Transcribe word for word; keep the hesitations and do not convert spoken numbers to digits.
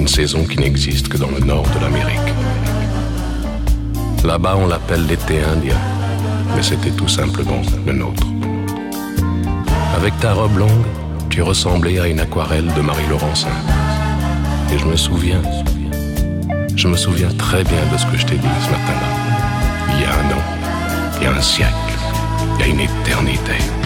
une saison qui n'existe que dans le nord de l'Amérique. Là-bas, on l'appelle l'été indien, mais c'était tout simplement le nôtre. Avec ta robe longue, tu ressemblais à une aquarelle de Marie Laurencin. Et je me souviens, je me souviens très bien de ce que je t'ai dit ce matin-là. Il y a un an, il y a un siècle, il y a une éternité.